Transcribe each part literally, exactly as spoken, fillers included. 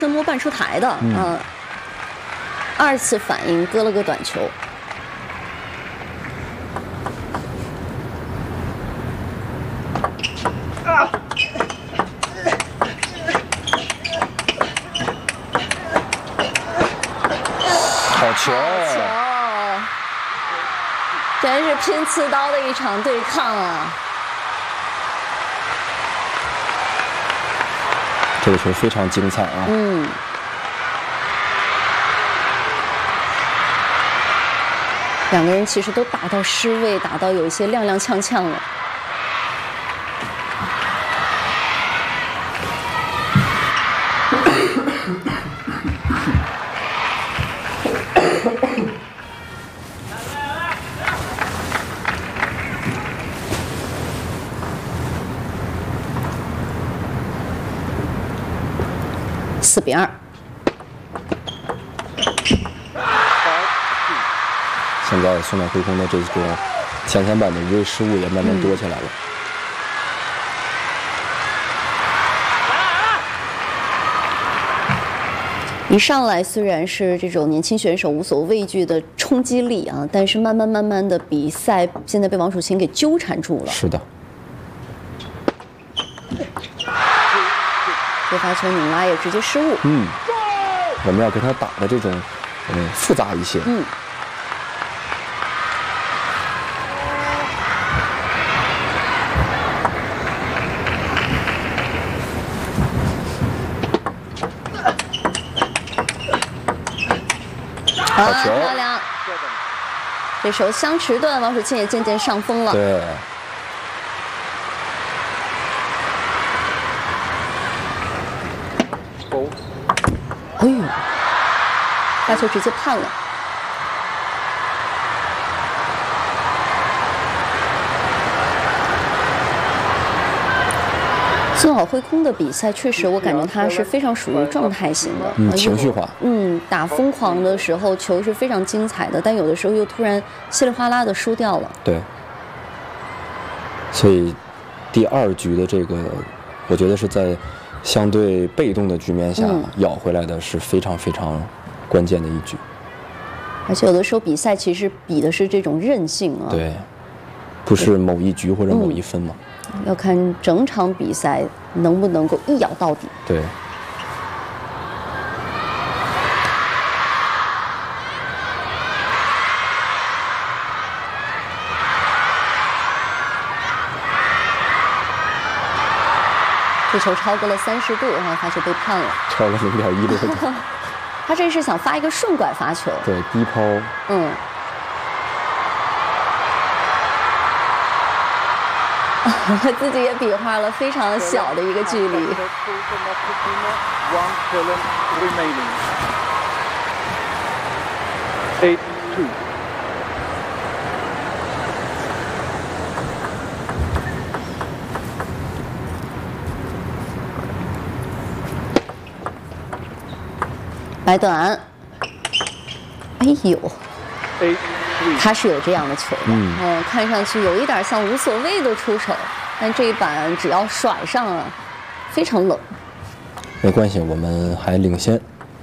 摸半出台的，嗯、呃，二次反应割了个短球。 啊！ 好球！ 好球！真是拼刺刀的一场对抗啊！ 这个球非常精彩啊！ 嗯，两个人其实都打到失位，打到有一些踉踉跄跄了。四比二。 现在松岛辉空的这种前三板的无谓失误也慢慢多起来了。 一上来虽然是这种年轻选手无所畏惧的冲击力啊，但是慢慢慢慢的比赛现在被王楚钦给纠缠住了。 是的。 这发球拧拉也直接失误。 嗯，我们要跟他打的这种，嗯，复杂一些。 嗯。好球！漂亮。这时候相持段，王楚钦也渐渐上风了。 对。 哎呦，发球直接判了。松岛辉空的比赛确实，我感觉他是非常属于状态型的， 嗯，情绪化。 嗯，打疯狂的时候球是非常精彩的，但有的时候又突然稀里哗啦的输掉了。 对。所以，第二局的这个，我觉得是在。 相对被动的局面下，嗯、咬回来的是非常非常关键的一局。 而且有的时候比赛其实比的是这种韧性啊， 对，不是某一局或者某一分嘛。 嗯、要看整场比赛能不能够一咬到底。 对。 这球超过了三十度，然后发球被判了， 超了零点一六度。 他这是想发一个顺拐发球， 对，低抛。 嗯。自己也比划了非常小的一个距离。 Eight two。 白短，哎呦，他是有这样的球的，嗯、呃，看上去有一点像无所谓的出手，但这一板只要甩上了，非常冷。 没关系，我们还领先。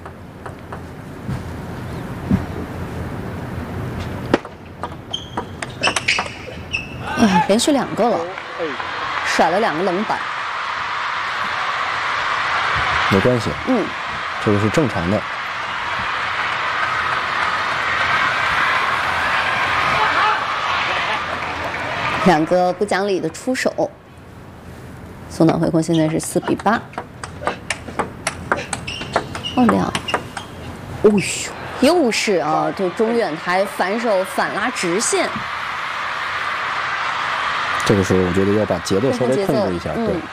哎，连续两个了，甩了两个冷板。 没关系， 嗯。 这个是正常的。 两个不讲理的出手，松岛辉空现在是四比八。漂亮！哦呦，又是啊，就中远台反手反拉直线。 这个时候我觉得要把节奏稍微控制一下，对。嗯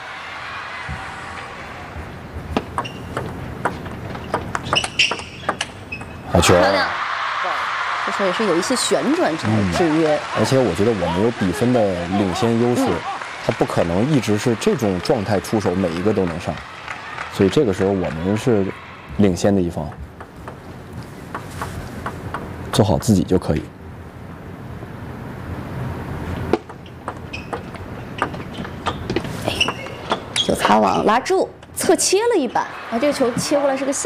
好球！ 漂亮，这时候也是有一些旋转才制约、嗯。 而且我觉得我们有比分的领先优势，嗯、他不可能一直是这种状态出手，每一个都能上，所以这个时候我们是领先的一方，做好自己就可以。 哎，就擦网拉住。 侧切了一板，啊，这个球切过来是个下。